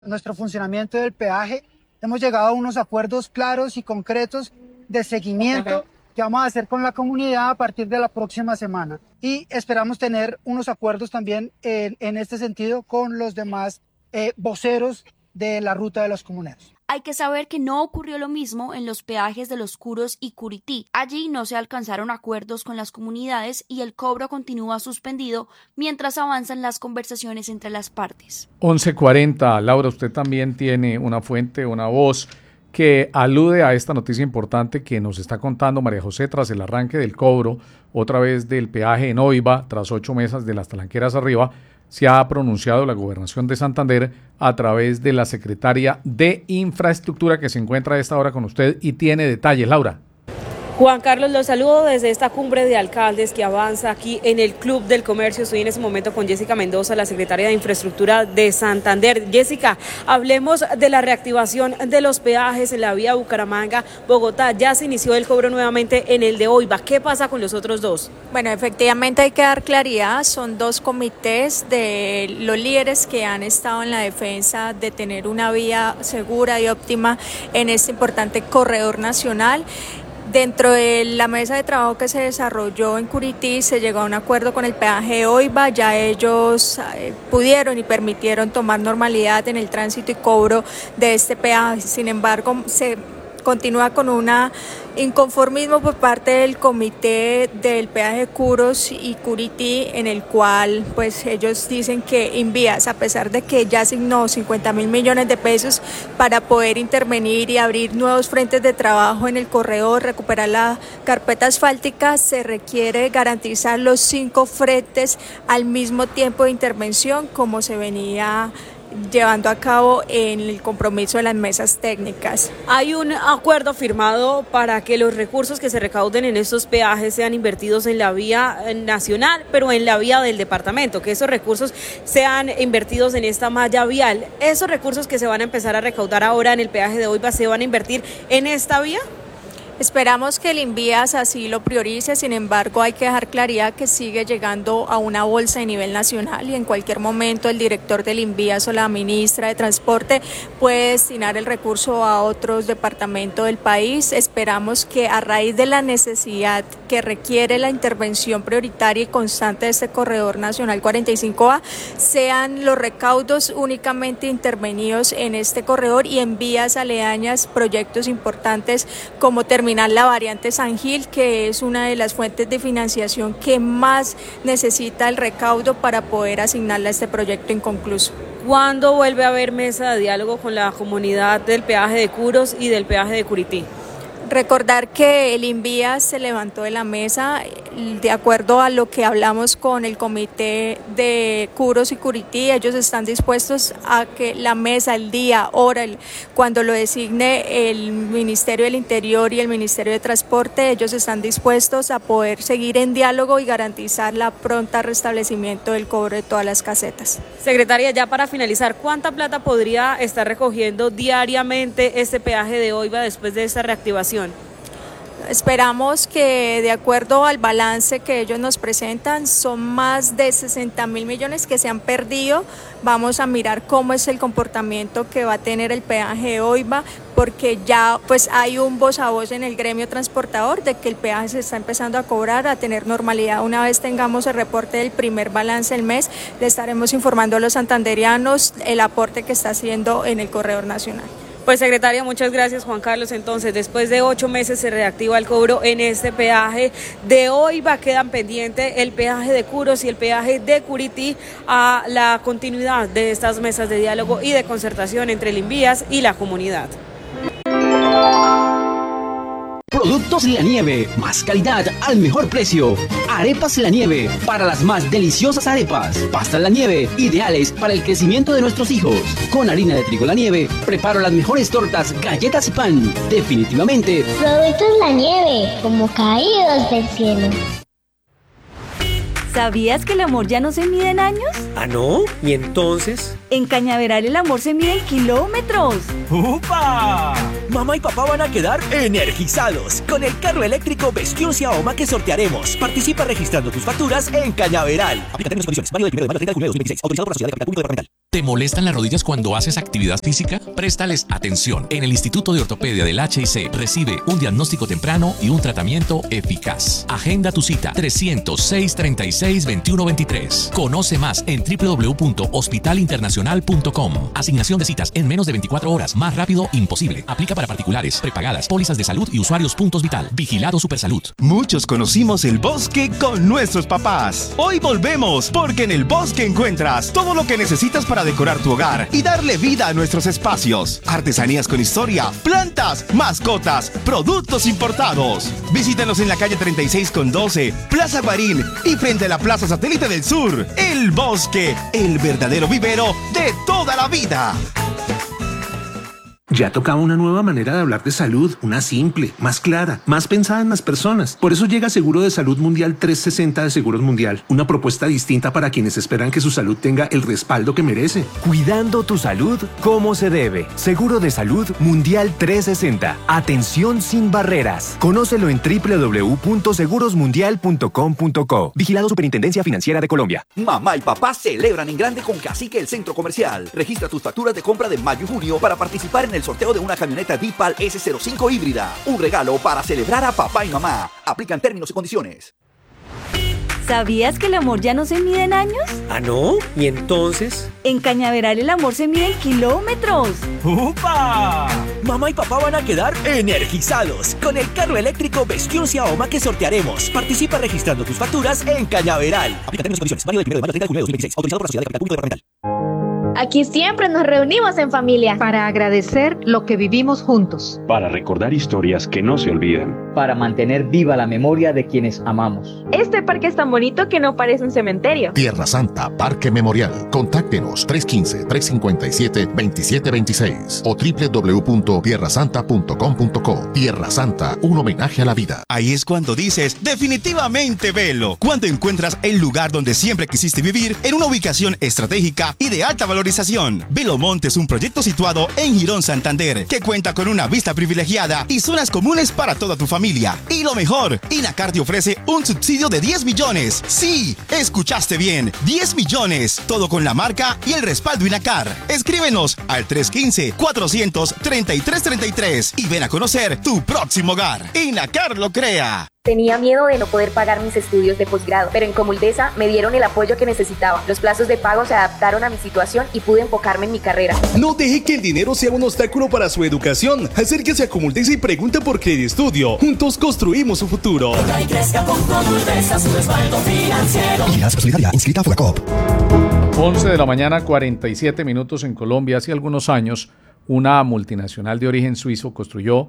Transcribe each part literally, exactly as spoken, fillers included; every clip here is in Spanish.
nuestro funcionamiento del peaje. Hemos llegado a unos acuerdos claros y concretos de seguimiento que vamos a hacer con la comunidad a partir de la próxima semana. Y esperamos tener unos acuerdos también en, en este sentido con los demás eh, voceros de la ruta de los comuneros. Hay que saber que no ocurrió lo mismo en los peajes de Los Curos y Curití. Allí no se alcanzaron acuerdos con las comunidades y el cobro continúa suspendido mientras avanzan las conversaciones entre las partes. once cuarenta, Laura, usted también tiene una fuente, una voz que alude a esta noticia importante que nos está contando María José tras el arranque del cobro, otra vez del peaje en Oiva, tras ocho meses de las Talanqueras arriba. Se ha pronunciado la Gobernación de Santander a través de la Secretaria de Infraestructura que se encuentra a esta hora con usted y tiene detalles. Laura. Juan Carlos, los saludo desde esta cumbre de alcaldes que avanza aquí en el Club del Comercio. Estoy en este momento con Jessica Mendoza, la secretaria de Infraestructura de Santander. Jessica, hablemos de la reactivación de los peajes en la vía Bucaramanga-Bogotá. Ya se inició el cobro nuevamente en el de Oiva. ¿Qué pasa con los otros dos? Bueno, efectivamente hay que dar claridad. Son dos comités de los líderes que han estado en la defensa de tener una vía segura y óptima en este importante corredor nacional. Dentro de la mesa de trabajo que se desarrolló en Curití se llegó a un acuerdo con el peaje de Oiva. Ya ellos eh, pudieron y permitieron tomar normalidad en el tránsito y cobro de este peaje. Sin embargo, se continúa con una inconformismo por parte del comité del peaje de Curos y Curití, en el cual pues ellos dicen que Invías, a pesar de que ya asignó cincuenta mil millones de pesos para poder intervenir y abrir nuevos frentes de trabajo en el corredor, recuperar la carpeta asfáltica, se requiere garantizar los cinco frentes al mismo tiempo de intervención como se venía llevando a cabo en el compromiso de las mesas técnicas. Hay un acuerdo firmado para que los recursos que se recauden en estos peajes sean invertidos en la vía nacional, pero en la vía del departamento, que esos recursos sean invertidos en esta malla vial. ¿Esos recursos que se van a empezar a recaudar ahora en el peaje de Oiva se van a invertir en esta vía? Esperamos que el Invías así lo priorice, sin embargo hay que dejar claridad que sigue llegando a una bolsa de nivel nacional y en cualquier momento el director del Invías o la ministra de Transporte puede destinar el recurso a otros departamentos del país. Esperamos que a raíz de la necesidad que requiere la intervención prioritaria y constante de este corredor nacional cuarenta y cinco A, sean los recaudos únicamente intervenidos en este corredor y en vías aledañas, proyectos importantes como terminar la variante San Gil, que es una de las fuentes de financiación que más necesita el recaudo para poder asignarle a este proyecto inconcluso. ¿Cuándo vuelve a haber mesa de diálogo con la comunidad del peaje de Curos y del peaje de Curití? Recordar que el Invías se levantó de la mesa de acuerdo a lo que hablamos con el comité de Curos y Curití. Ellos están dispuestos a que la mesa, el día, hora, el, cuando lo designe el Ministerio del Interior y el Ministerio de Transporte, ellos están dispuestos a poder seguir en diálogo y garantizar la pronta restablecimiento del cobro de todas las casetas. Secretaria, ya para finalizar, ¿cuánta plata podría estar recogiendo diariamente este peaje de Oiva después de esta reactivación? Esperamos que, de acuerdo al balance que ellos nos presentan, son más de sesenta mil millones que se han perdido. Vamos a mirar cómo es el comportamiento que va a tener el peaje de Oiva, porque ya pues hay un voz a voz en el gremio transportador de que el peaje se está empezando a cobrar, a tener normalidad. Una vez tengamos el reporte del primer balance del mes, le estaremos informando a los santanderianos el aporte que está haciendo en el corredor nacional. Pues secretaria, muchas gracias. Juan Carlos, entonces después de ocho meses se reactiva el cobro en este peaje de Oiva. Quedan pendientes el peaje de Curos y el peaje de Curití a la continuidad de estas mesas de diálogo y de concertación entre el Invías y la comunidad. Productos La Nieve, más calidad al mejor precio. Arepas La Nieve, para las más deliciosas arepas. Pastas La Nieve, ideales para el crecimiento de nuestros hijos. Con harina de trigo La Nieve, preparo las mejores tortas, galletas y pan. Definitivamente. Productos La Nieve, como caídos del cielo. ¿Sabías que el amor ya no se mide en años? ¿Ah, no? ¿Y entonces? En Cañaveral el amor se mide en kilómetros. ¡Upa! Mamá y papá van a quedar energizados con el carro eléctrico Vestioncia Oma que sortearemos. Participa registrando tus facturas en Cañaveral. Aplica términos y condiciones. Válido del primero de mayo al treinta de junio de dos mil veintiséis. Autorizado por la Sociedad de Capital Público Departamental. ¿Te molestan las rodillas cuando haces actividad física? Préstales atención. En el Instituto de Ortopedia del H I C recibe un diagnóstico temprano y un tratamiento eficaz. Agenda tu cita tres cero seis, treinta y seis, veintiuno veintitrés. Conoce más en doble u doble u doble u punto hospital internacional punto com. Asignación de citas en menos de veinticuatro horas. Más rápido, imposible. Aplica para particulares, prepagadas, pólizas de salud y usuarios Puntos Vital. Vigilado Supersalud. Muchos conocimos el bosque con nuestros papás. Hoy volvemos, porque en el bosque encuentras todo lo que necesitas para decorar tu hogar y darle vida a nuestros espacios. Artesanías con historia, plantas, mascotas, productos importados. Visítanos en la calle treinta y seis con doce, Plaza Guarín y frente a la Plaza Satélite del Sur. El bosque, el verdadero vivero de toda la vida. Ya tocaba una nueva manera de hablar de salud, una simple, más clara, más pensada en las personas. Por eso llega Seguro de Salud Mundial trescientos sesenta de Seguros Mundial, una propuesta distinta para quienes esperan que su salud tenga el respaldo que merece. Cuidando tu salud como se debe. Seguro de Salud Mundial trescientos sesenta. Atención sin barreras. Conócelo en doble u doble u doble u punto seguros mundial punto com punto co. Vigilado Superintendencia Financiera de Colombia. Mamá y papá celebran en grande con Cacique el Centro Comercial. Registra tus facturas de compra de mayo y junio para participar en el sorteo de una camioneta Deepal ese cero cinco híbrida. Un regalo para celebrar a papá y mamá. Aplican términos y condiciones. ¿Sabías que el amor ya no se mide en años? ¿Ah, no? ¿Y entonces? En Cañaveral el amor se mide en kilómetros. ¡Upa! Mamá y papá van a quedar energizados con el carro eléctrico Vesquiuncia Oma que sortearemos. Participa registrando tus facturas en Cañaveral. Aplica términos y condiciones. Válido del primero de mayo al treinta de junio de dos mil veintiséis. Autorizado por la Sociedad de Capital Público Departamental. Aquí siempre nos reunimos en familia para agradecer lo que vivimos juntos, para recordar historias que no se olvidan, para mantener viva la memoria de quienes amamos. Este parque es tan bonito que no parece un cementerio. Tierra Santa Parque Memorial. Contáctenos tres uno cinco, tres cinco siete, dos siete dos seis o doble u doble u doble u punto tierra santa punto com punto co. Tierra Santa, un homenaje a la vida. Ahí es cuando dices, definitivamente Velo. Cuando encuentras el lugar donde siempre quisiste vivir en una ubicación estratégica y de alta valorización. Velo Monte es un proyecto situado en Girón, Santander, que cuenta con una vista privilegiada y zonas comunes para toda tu familia. Y lo mejor, Inacar te ofrece un subsidio de diez millones. Sí, escuchaste bien, diez millones. Todo con la marca y el respaldo Inacar. Escríbenos al tres uno cinco, cuatro cero cero, tres tres tres tres y ven a conocer tu próximo hogar. Inacar lo crea. Tenía miedo de no poder pagar mis estudios de posgrado, pero en Comuldesa me dieron el apoyo que necesitaba. Los plazos de pago se adaptaron a mi situación y pude enfocarme en mi carrera. No deje que el dinero sea un obstáculo para su educación. Acérquese a Comuldesa y pregunte por Credit Studio. Juntos construimos su futuro. Y crezca con Comuldesa, su respaldo financiero. Y la solidaria inscrita a Furacop. once de la mañana, cuarenta y siete minutos en Colombia. Hace algunos años, una multinacional de origen suizo construyó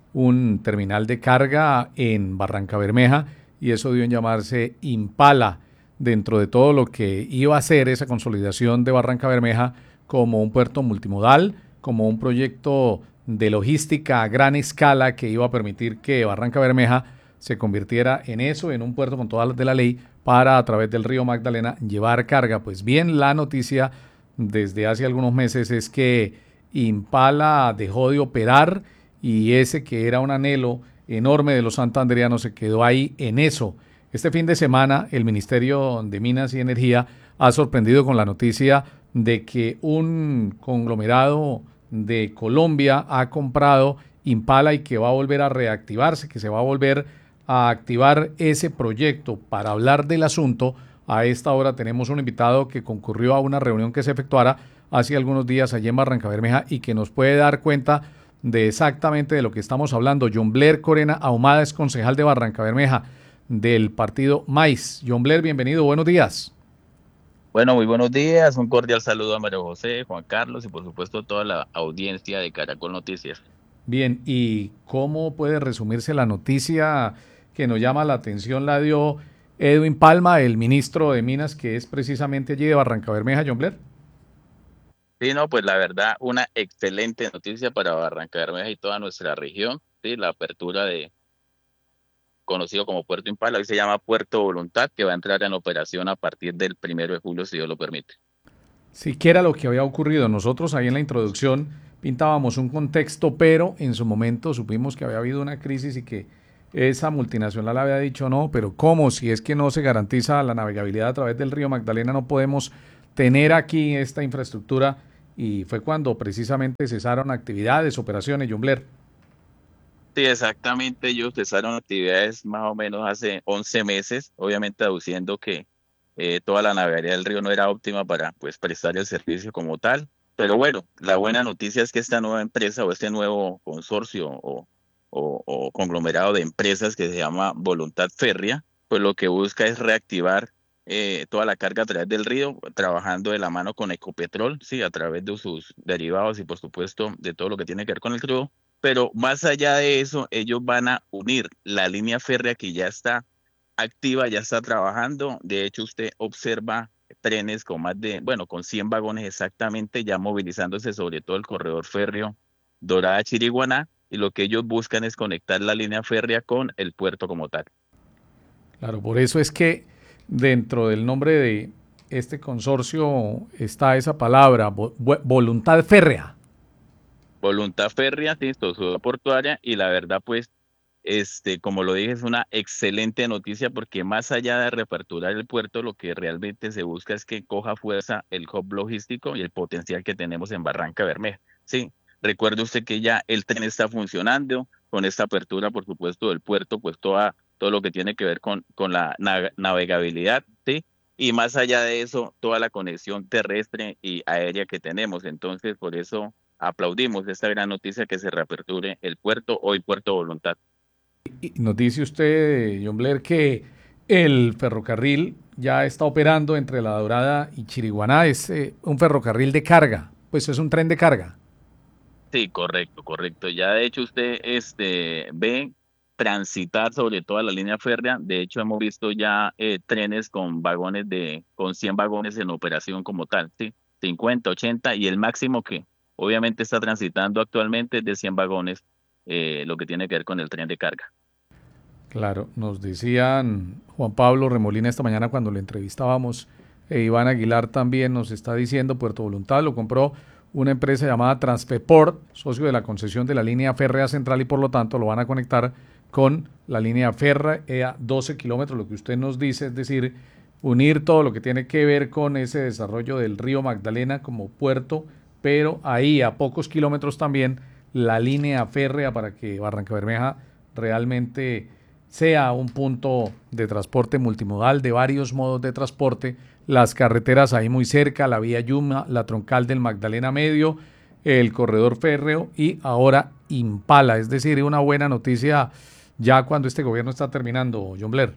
un terminal de carga en Barrancabermeja y eso dio en llamarse Impala, dentro de todo lo que iba a ser esa consolidación de Barrancabermeja como un puerto multimodal, como un proyecto de logística a gran escala que iba a permitir que Barrancabermeja se convirtiera en eso, en un puerto con todas las de la ley para, a través del río Magdalena, llevar carga. Pues bien, la noticia desde hace algunos meses es que Impala dejó de operar y ese que era un anhelo enorme de los santandereanos se quedó ahí en eso. Este fin de semana el Ministerio de Minas y Energía ha sorprendido con la noticia de que un conglomerado de Colombia ha comprado Impala y que va a volver a reactivarse, que se va a volver a activar ese proyecto. Para hablar del asunto, a esta hora tenemos un invitado que concurrió a una reunión que se efectuara hace algunos días allí en Barrancabermeja y que nos puede dar cuenta de exactamente de lo que estamos hablando. John Blair Corena Ahumada es concejal de Barrancabermeja del partido MAIS. John Blair, bienvenido, buenos días. Bueno, muy buenos días, un cordial saludo a María José, Juan Carlos y por supuesto a toda la audiencia de Caracol Noticias. Bien, ¿y cómo puede resumirse la noticia que nos llama la atención? La dio Edwin Palma, el ministro de Minas, que es precisamente allí de Barrancabermeja, John Blair. Sí, no, pues la verdad, una excelente noticia para Barrancabermeja y toda nuestra región, sí, la apertura de conocido como Puerto Impala, hoy se llama Puerto Voluntad, que va a entrar en operación a partir del primero de julio, si Dios lo permite. Siquiera lo que había ocurrido, nosotros ahí en la introducción pintábamos un contexto, pero en su momento supimos que había habido una crisis y que esa multinacional había dicho no, pero ¿cómo? Si es que no se garantiza la navegabilidad a través del río Magdalena, no podemos tener aquí esta infraestructura y fue cuando precisamente cesaron actividades, operaciones, John Blair. Sí, exactamente, ellos cesaron actividades más o menos hace once meses, obviamente aduciendo que eh, toda la navegación del río no era óptima para pues prestar el servicio como tal. Pero bueno, la buena noticia es que esta nueva empresa o este nuevo consorcio o, o, o conglomerado de empresas que se llama Voluntad Férrea, pues lo que busca es reactivar eh, toda la carga a través del río, trabajando de la mano con Ecopetrol, sí, a través de sus derivados y por supuesto de todo lo que tiene que ver con el crudo. Pero más allá de eso, ellos van a unir la línea férrea que ya está activa, ya está trabajando. De hecho, usted observa trenes con más de, bueno, con cien vagones exactamente, ya movilizándose sobre todo el corredor férreo Dorada-Chiriguaná, y lo que ellos buscan es conectar la línea férrea con el puerto como tal. Claro, por eso es que dentro del nombre de este consorcio está esa palabra, vo- voluntad férrea. Voluntad Férrea, sí, sociedad portuaria, y la verdad, pues, este, como lo dije, es una excelente noticia porque más allá de reaperturar el puerto, lo que realmente se busca es que coja fuerza el hub logístico y el potencial que tenemos en Barranca Bermeja. Sí, recuerde usted que ya el tren está funcionando, con esta apertura, por supuesto, del puerto, pues toda, todo lo que tiene que ver con, con la na- navegabilidad, sí, y más allá de eso, toda la conexión terrestre y aérea que tenemos. Entonces, por eso aplaudimos esta gran noticia que se reaperture el puerto, hoy Puerto Voluntad. Y nos dice usted, John Blair, que el ferrocarril ya está operando entre La Dorada y Chiriguaná, es eh, un ferrocarril de carga, pues es un tren de carga. Sí, correcto, correcto. Ya de hecho usted este, ve transitar sobre toda la línea férrea. De hecho hemos visto ya eh, trenes con vagones de, con cien vagones en operación como tal, sí, cincuenta, ochenta, y el máximo que obviamente está transitando actualmente es de cien vagones, eh, lo que tiene que ver con el tren de carga. Claro, nos decían Juan Pablo Remolina esta mañana cuando le entrevistábamos, e Iván Aguilar también nos está diciendo, Puerto Voluntad lo compró una empresa llamada Transpeport, socio de la concesión de la línea férrea central, y por lo tanto lo van a conectar con la línea férrea doce kilómetros, lo que usted nos dice, es decir, unir todo lo que tiene que ver con ese desarrollo del río Magdalena como puerto, pero ahí a pocos kilómetros también la línea férrea para que Barranca Bermeja realmente sea un punto de transporte multimodal de varios modos de transporte, las carreteras ahí muy cerca, la vía Yuma, la troncal del Magdalena Medio, el corredor férreo y ahora Impala, es decir, una buena noticia ya cuando este gobierno está terminando, John Blair.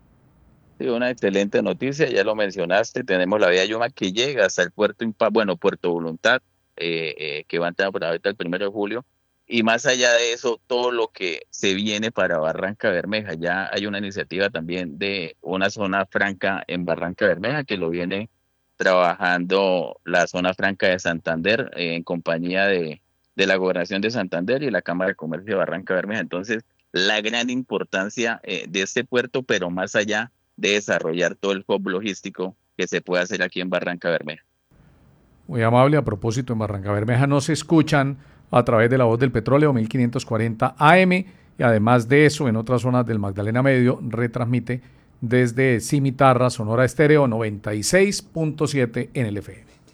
Sí, una excelente noticia, ya lo mencionaste, tenemos la vía Yuma que llega hasta el puerto Impala, bueno, Puerto Voluntad, eh, eh, que va a entrar por ahorita el primero de julio. Y más allá de eso, todo lo que se viene para Barranca Bermeja, ya hay una iniciativa también de una zona franca en Barranca Bermeja que lo viene trabajando la zona franca de Santander eh, en compañía de, de la Gobernación de Santander y la Cámara de Comercio de Barranca Bermeja. Entonces, la gran importancia eh, de este puerto, pero más allá de desarrollar todo el hub logístico que se puede hacer aquí en Barranca Bermeja. Muy amable. A propósito, en Barranca Bermeja no se escuchan a través de La Voz del Petróleo mil quinientos cuarenta A M, y además de eso en otras zonas del Magdalena Medio retransmite desde Cimitarra, Sonora Estéreo noventa y seis punto siete en el F M.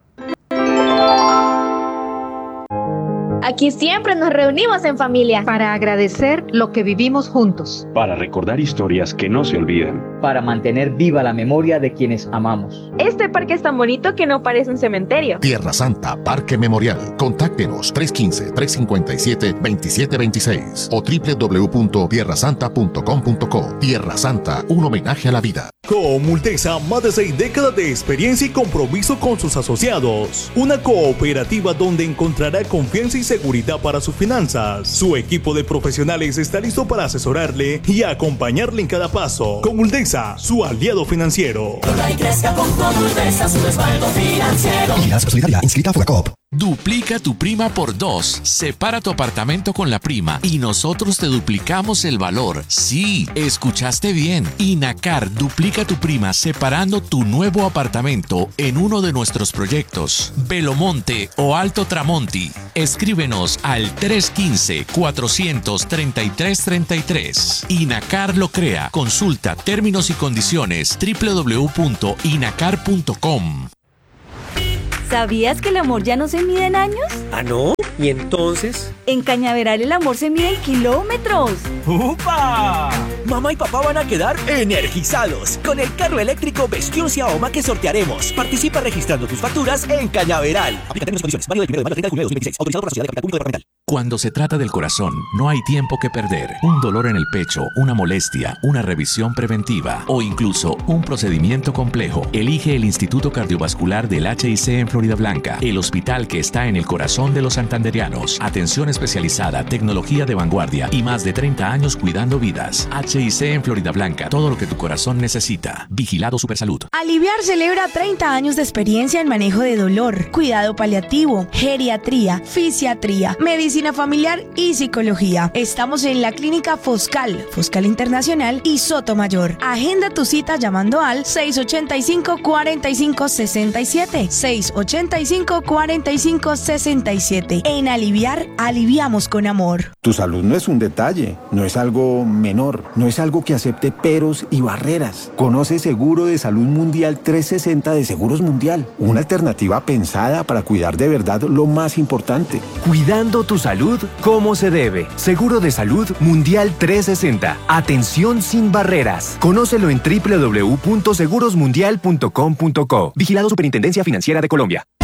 Aquí siempre nos reunimos en familia para agradecer lo que vivimos juntos. Para recordar historias que no se olvidan. Para mantener viva la memoria de quienes amamos. Este parque es tan bonito que no parece un cementerio. Tierra Santa Parque Memorial. Contáctenos tres uno cinco, tres cinco siete, dos siete dos seis o doble u doble u doble u punto tierra santa punto com punto co. Tierra Santa, un homenaje a la vida. Comultesa, más de seis décadas de experiencia y compromiso con sus asociados. Una cooperativa donde encontrará confianza y seguridad para sus finanzas. Su equipo de profesionales está listo para asesorarle y acompañarle en cada paso. Comultesa, su aliado financiero. Y crezca con Comultesa, su respaldo financiero. Y la solidaria inscrita a Furacop. Duplica tu prima por dos. Separa tu apartamento con la prima y nosotros te duplicamos el valor. Sí, escuchaste bien. Inacar duplica tu prima separando tu nuevo apartamento en uno de nuestros proyectos, Belomonte o Alto Tramonti. Escríbenos al tres uno cinco, cuatro tres tres, tres tres tres. Inacar lo crea. Consulta términos y condiciones doble u doble u doble u punto inacar punto com. ¿Sabías que el amor ya no se mide en años? ¿Ah, no? ¿Y entonces? En Cañaveral el amor se mide en kilómetros. ¡Upa! Mamá y papá van a quedar energizados con el carro eléctrico Vestion Xiaoma que sortearemos. Participa registrando tus facturas en Cañaveral. Aplica términos y condiciones. Válido del primero de mayo al treinta de junio de dos mil veintiséis. Autorizado por la Sociedad de Capital Público Departamental. Cuando se trata del corazón, no hay tiempo que perder. Un dolor en el pecho, una molestia, una revisión preventiva o incluso un procedimiento complejo. Elige el Instituto Cardiovascular del H I C en Florida Blanca, el hospital que está en el corazón de los santanderianos. Atención especializada, tecnología de vanguardia y más de treinta años cuidando vidas. H I C en Florida Blanca, todo lo que tu corazón necesita. Vigilado Supersalud. Aliviar celebra treinta años de experiencia en manejo de dolor, cuidado paliativo, geriatría, fisiatría, medicina familiar y psicología. Estamos en la clínica Foscal, Foscal Internacional y Sotomayor. Agenda tu cita llamando al seis ochenta y cinco, cuarenta y cinco, sesenta y siete, seis ochenta y cinco, cuarenta y cinco, sesenta y siete. En Aliviar, aliviamos con amor. Tu salud no es un detalle, no es algo menor, no es algo que acepte peros y barreras. Conoce Seguro de Salud Mundial trescientos sesenta de Seguros Mundial, una alternativa pensada para cuidar de verdad lo más importante. Cuidando tu salud como se debe. Seguro de Salud Mundial trescientos sesenta. Atención sin barreras. Conócelo en doble u doble u doble u punto seguros mundial punto com punto co. Vigilado Superintendencia Financiera de Colombia.